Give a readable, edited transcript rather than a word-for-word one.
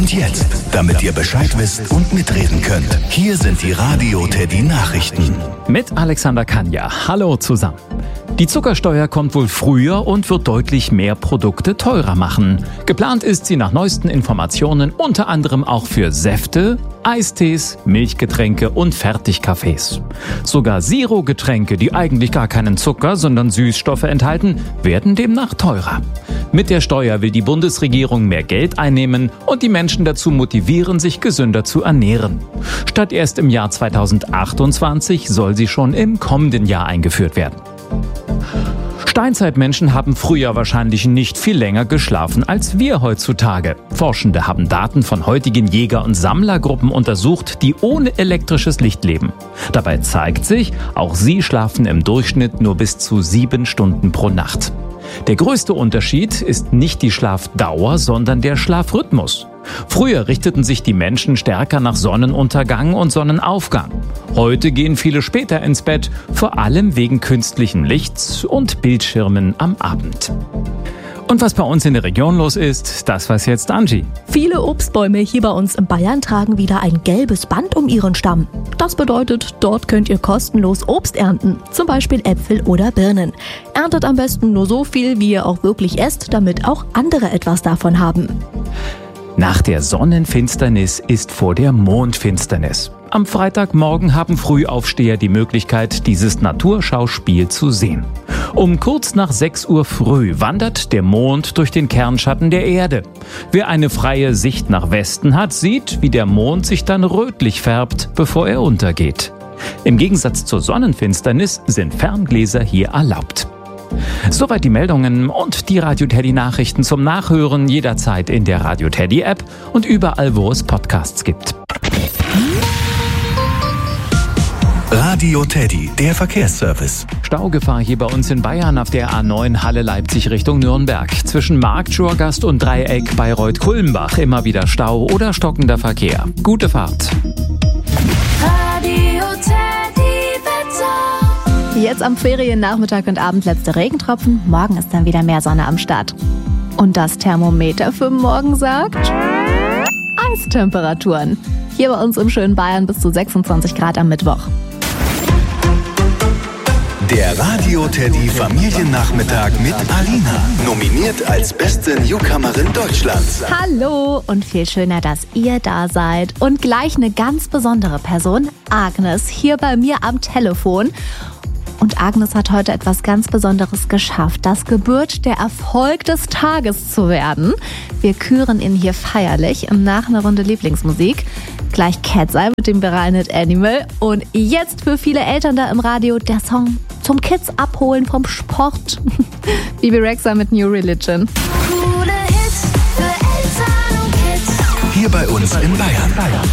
Und jetzt, damit ihr Bescheid wisst und mitreden könnt, hier sind die Radio Teddy Nachrichten. Mit Alexander Kanja. Hallo zusammen. Die Zuckersteuer kommt wohl früher und wird deutlich mehr Produkte teurer machen. Geplant ist sie nach neuesten Informationen unter anderem auch für Säfte, Eistees, Milchgetränke und Fertigkaffees. Sogar Zero-Getränke, die eigentlich gar keinen Zucker, sondern Süßstoffe enthalten, werden demnach teurer. Mit der Steuer will die Bundesregierung mehr Geld einnehmen und die Menschen dazu motivieren, sich gesünder zu ernähren. Statt erst im Jahr 2028 soll sie schon im kommenden Jahr eingeführt werden. Steinzeitmenschen haben früher wahrscheinlich nicht viel länger geschlafen als wir heutzutage. Forschende haben Daten von heutigen Jäger- und Sammlergruppen untersucht, die ohne elektrisches Licht leben. Dabei zeigt sich, auch sie schlafen im Durchschnitt nur bis zu 7 Stunden pro Nacht. Der größte Unterschied ist nicht die Schlafdauer, sondern der Schlafrhythmus. Früher richteten sich die Menschen stärker nach Sonnenuntergang und Sonnenaufgang. Heute gehen viele später ins Bett, vor allem wegen künstlichen Lichts und Bildschirmen am Abend. Und was bei uns in der Region los ist, das weiß jetzt Angie. Viele Obstbäume hier bei uns in Bayern tragen wieder ein gelbes Band um ihren Stamm. Das bedeutet, dort könnt ihr kostenlos Obst ernten, zum Beispiel Äpfel oder Birnen. Erntet am besten nur so viel, wie ihr auch wirklich esst, damit auch andere etwas davon haben. Nach der Sonnenfinsternis ist vor der Mondfinsternis. Am Freitagmorgen haben Frühaufsteher die Möglichkeit, dieses Naturschauspiel zu sehen. Um kurz nach 6 Uhr früh wandert der Mond durch den Kernschatten der Erde. Wer eine freie Sicht nach Westen hat, sieht, wie der Mond sich dann rötlich färbt, bevor er untergeht. Im Gegensatz zur Sonnenfinsternis sind Ferngläser hier erlaubt. Soweit die Meldungen und die Radio Teddy Nachrichten zum Nachhören jederzeit in der Radio Teddy App und überall, wo es Podcasts gibt. Radio Teddy, der Verkehrsservice. Staugefahr hier bei uns in Bayern auf der A9 Halle-Leipzig Richtung Nürnberg. Zwischen Marktschorgast und Dreieck Bayreuth-Kulmbach immer wieder Stau oder stockender Verkehr. Gute Fahrt. Radio Teddy Wetter. Jetzt am Feriennachmittag und Abend letzte Regentropfen. Morgen ist dann wieder mehr Sonne am Start. Und das Thermometer für morgen sagt Eistemperaturen. Hier bei uns im schönen Bayern bis zu 26 Grad am Mittwoch. Der Radio Teddy Familiennachmittag mit Alina. Nominiert als beste Newcomerin Deutschlands. Hallo und viel schöner, dass ihr da seid. Und gleich eine ganz besondere Person, Agnes, hier bei mir am Telefon. Und Agnes hat heute etwas ganz Besonderes geschafft. Das gebührt der Erfolg des Tages zu werden. Wir küren ihn hier feierlich nach einer Runde Lieblingsmusik. Gleich Cat's Eye mit dem viralen Hit Animal. Und jetzt für viele Eltern da im Radio der Song zum Kids abholen vom Sport. Bibi Rexha mit New Religion. Coole Hits für Eltern und Kids. Hier bei uns in Bayern.